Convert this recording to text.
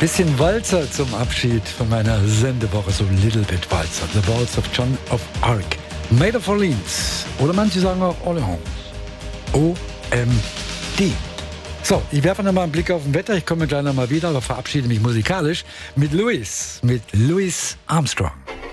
Bisschen Walzer zum Abschied von meiner Sendewoche, so Little Bit Walzer. The Waltz of Joan of Arc. Made of Orleans. Oder manche sagen auch Orleans. OMD. So, ich werfe noch mal einen Blick auf den Wetter. Ich komme gleich noch mal wieder, aber verabschiede mich musikalisch mit Louis Armstrong.